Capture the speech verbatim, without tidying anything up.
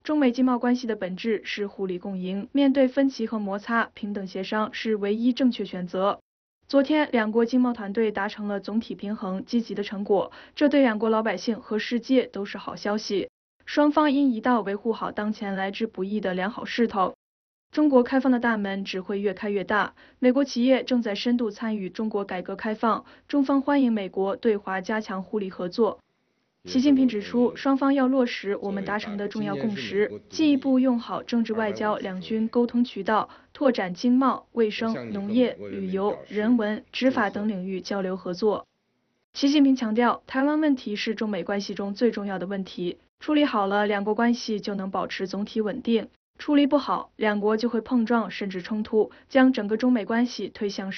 中美经贸关系的本质是互利共赢，面对分歧和摩擦，平等协商是唯一正确选择。昨天，两国经贸团队达成了总体平衡，积极的成果，这对两国老百姓和世界都是好消息。双方应一道维护好当前来之不易的良好势头。中国开放的大门只会越开越大。美国企业正在深度参与中国改革开放，中方欢迎美国对华加强互利合作。习近平指出，双方要落实我们达成的重要共识，进一步用好政治外交两军沟通渠道，拓展经贸、卫生、农业、旅游、人文、执法等领域交流合作。习近平强调，台湾问题是中美关系中最重要的问题，处理好了，两国关系就能保持总体稳定；处理不好，两国就会碰撞甚至冲突，将整个中美关系推向